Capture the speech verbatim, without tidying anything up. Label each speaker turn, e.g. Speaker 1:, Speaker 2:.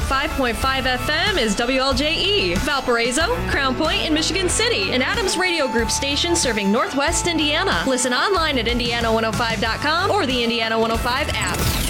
Speaker 1: five point five F M is W L J E, Valparaiso, Crown Point, and Michigan City, an Adams Radio Group station serving Northwest Indiana. Listen online at indiana one oh five dot com or the Indiana one oh five app.